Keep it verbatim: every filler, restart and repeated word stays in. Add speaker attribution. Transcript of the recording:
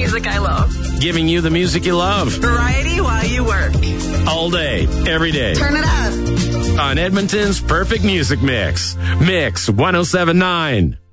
Speaker 1: music I love.
Speaker 2: Giving you the music you love.
Speaker 1: Variety while you work.
Speaker 2: All day, every day.
Speaker 1: Turn it up.
Speaker 2: On Edmonton's Perfect Music Mix. Mix one oh seven point nine.